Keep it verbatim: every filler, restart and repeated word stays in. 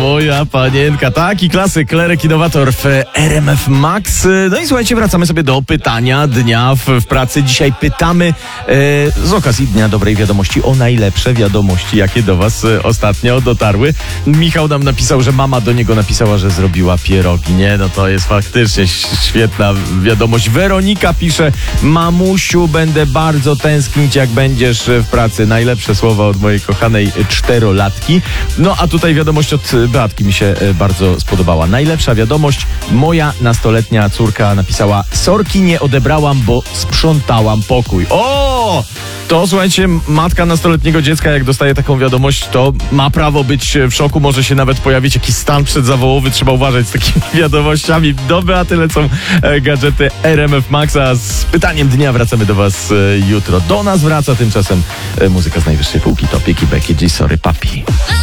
moja panienka. Taki klasyk, Klerek Innowator w R M F Max. No i słuchajcie, wracamy sobie do pytania dnia w, w pracy. Dzisiaj pytamy e, z okazji Dnia Dobrej Wiadomości o najlepsze wiadomości, jakie do was e, ostatnio dotarły. Michał nam napisał, że mama do niego napisała, że zrobiła pierogi. Nie, no to jest faktycznie świetna wiadomość. Weronika pisze: mamusiu, będę bardzo tęsknić, jak będziesz w pracy. Najlepsze słowa od mojej kochanej czterolatki. No a tutaj wiadomość od Beatki mi się bardzo spodobała. Najlepsza wiadomość: moja nastoletnia córka napisała: sorki, nie odebrałam, bo sprzątałam pokój. O! To słuchajcie, matka nastoletniego dziecka, jak dostaje taką wiadomość, to ma prawo być w szoku, może się nawet pojawić jakiś stan przedzawołowy, trzeba uważać z takimi wiadomościami. Do Beaty lecą e, gadżety R M F Max, a z pytaniem dnia wracamy do was e, jutro. Do nas wraca tymczasem e, muzyka z najwyższej półki, to Piki Becky G, Sorry Papi.